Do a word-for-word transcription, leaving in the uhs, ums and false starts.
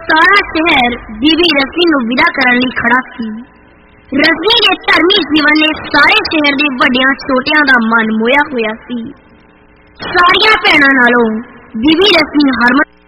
सारा शहर बीबी रश्मि नूं विदा करन लई खड़ा सी। रश्मि दे धर्मी जीवन ने सारे शहर दे वड्डियां छोटियां दा मन मोया होया सी। सारियां भैणां नालों बीबी रश्मि हरमन